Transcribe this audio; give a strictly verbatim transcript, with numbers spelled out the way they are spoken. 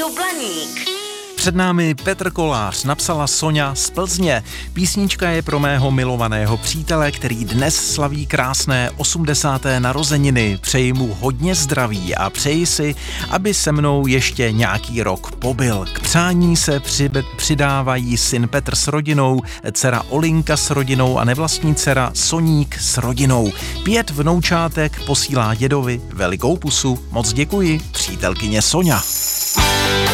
Rádio Blaník. Před námi Petr Kolář, napsala Soňa z Plzně. Písnička je pro mého milovaného přítele, který dnes slaví krásné osmdesáté narozeniny. Přeji mu hodně zdraví a přeji si, aby se mnou ještě nějaký rok pobyl. K přání se při- přidávají syn Petr s rodinou, dcera Olinka s rodinou a nevlastní dcera Soník s rodinou. Pět vnoučátek posílá dědovi velikou pusu. Moc děkuji, přítelkyně Soňa.